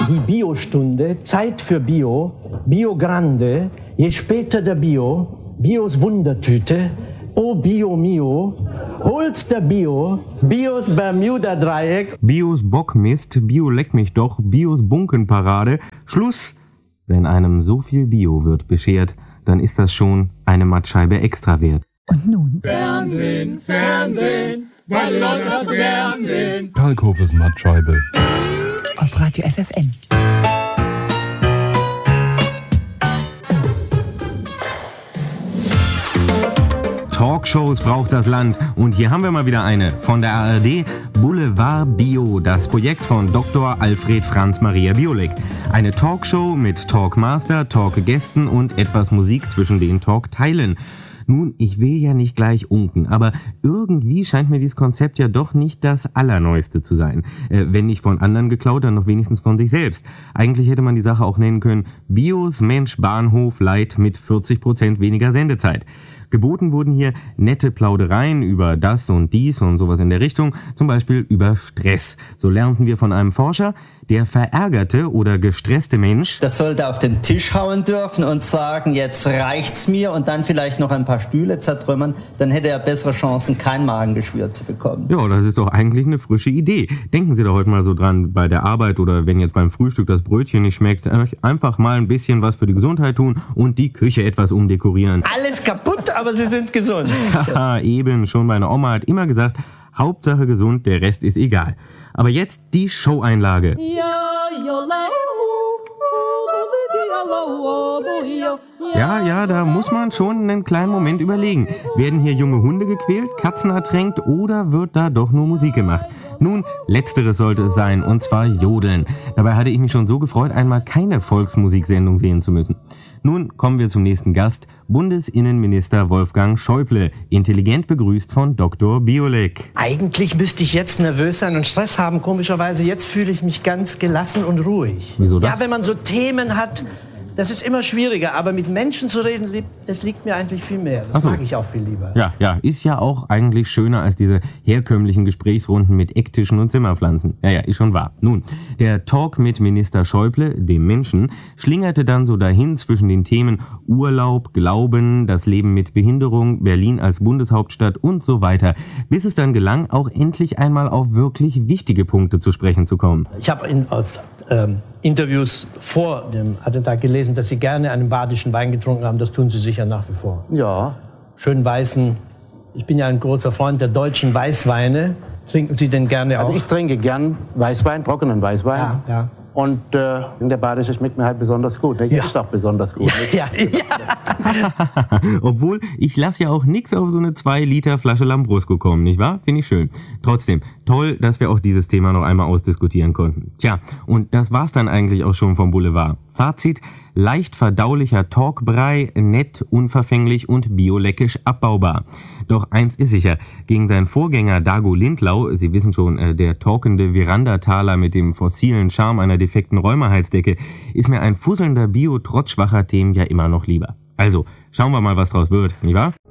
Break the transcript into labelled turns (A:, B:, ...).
A: Die Biostunde, Zeit für Bio, Bio Grande, je später der Bio, Bios Wundertüte, oh Bio Mio, hol's der Bio, Bios Bermuda-Dreieck,
B: Bios Bockmist, Bio leck mich doch, Bios Bunkenparade. Schluss! Wenn einem so viel Bio wird beschert, dann ist das schon eine Mattscheibe extra wert.
C: Und nun?
D: Fernsehen, Fernsehen, weil die Leute das so gern sehen.
E: Kalkhofes Mattscheibe.
C: Auf Radio FFN.
B: Talkshows braucht das Land und hier haben wir mal wieder eine von der ARD, Boulevard Bio, das Projekt von Dr. Alfred Franz Maria Biolek. Eine Talkshow mit Talkmaster, Talkgästen und etwas Musik zwischen den Talkteilen. Nun, ich will ja nicht gleich unken, aber irgendwie scheint mir dieses Konzept ja doch nicht das Allerneueste zu sein. Wenn nicht von anderen geklaut, dann noch wenigstens von sich selbst. Eigentlich hätte man die Sache auch nennen können, Bios Mensch Bahnhof Light mit 40% weniger Sendezeit. Geboten wurden hier nette Plaudereien über das und dies und sowas in der Richtung, zum Beispiel über Stress. So lernten wir von einem Forscher, der verärgerte oder gestresste Mensch,
F: das sollte auf den Tisch hauen dürfen und sagen, jetzt reicht's mir und dann vielleicht noch ein paar Stühle zertrümmern, dann hätte er bessere Chancen, kein Magengeschwür zu bekommen.
B: Ja, das ist doch eigentlich eine frische Idee. Denken Sie doch heute mal so dran, bei der Arbeit oder wenn jetzt beim Frühstück das Brötchen nicht schmeckt, einfach mal ein bisschen was für die Gesundheit tun und die Küche etwas umdekorieren.
A: alles kaputt, aber sie sind gesund.
B: Haha, eben, schon meine Oma hat immer gesagt, Hauptsache gesund, der Rest ist egal. Aber jetzt die Show-Einlage. Ja, da muss man schon einen kleinen Moment überlegen. Werden hier junge Hunde gequält, Katzen ertränkt oder wird da doch nur Musik gemacht? Nun, letzteres sollte es sein, und zwar Jodeln. Dabei hatte ich mich schon so gefreut, einmal keine Volksmusiksendung sehen zu müssen. Nun kommen wir zum nächsten Gast, Bundesinnenminister Wolfgang Schäuble, intelligent begrüßt von Dr. Biolek.
A: Eigentlich müsste ich jetzt nervös sein und Stress haben. Komischerweise, jetzt fühle ich mich ganz gelassen und ruhig.
B: Wieso das?
A: Ja, wenn man so Themen hat, das ist immer schwieriger. Aber mit Menschen zu reden, das liegt mir eigentlich viel mehr. Das mag ich auch viel lieber.
B: Ja, ist ja auch eigentlich schöner als diese herkömmlichen Gesprächsrunden mit Ecktischen und Zimmerpflanzen. Ja, ist schon wahr. Nun, der Talk mit Minister Schäuble, dem Menschen, schlingerte dann so dahin zwischen den Themen Urlaub, Glauben, das Leben mit Behinderung, Berlin als Bundeshauptstadt und so weiter, bis es dann gelang, auch endlich einmal auf wirklich wichtige Punkte zu sprechen zu kommen.
A: Ich habe aus Interviews vor dem Attentat gelesen, dass Sie gerne einen badischen Wein getrunken haben. Das tun Sie sicher nach wie vor.
G: Ja.
A: Schön weißen. Ich bin ja ein großer Freund der deutschen Weißweine. Trinken Sie denn gerne auch?
G: Also ich trinke gern Weißwein, trockenen Weißwein.
A: Ja.
G: Und der badische schmeckt mir halt besonders gut. Der ist auch besonders gut.
A: Ja.
B: Obwohl, ich lasse ja auch nix auf so eine 2 Liter Flasche Lambrusco kommen, nicht wahr? Finde ich schön. Trotzdem, toll, dass wir auch dieses Thema noch einmal ausdiskutieren konnten. Tja, und das war's dann eigentlich auch schon vom Boulevard. Fazit, leicht verdaulicher Talkbrei, nett, unverfänglich und bioleckisch abbaubar. Doch eins ist sicher, gegen seinen Vorgänger Dago Lindlau, Sie wissen schon, der talkende Verandataler mit dem fossilen Charme einer defekten Räumerheizdecke, ist mir ein fusselnder Bio trotz schwacher Themen ja immer noch lieber. Also, schauen wir mal, was draus wird, nicht wahr?